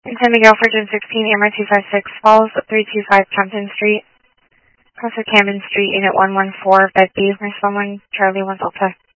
San Miguel for June 16, AMR 256, Falls 325 Compton Street, across with Camden Street, Unit 114, Bed B, Miss 11, Charlie 1 Delta.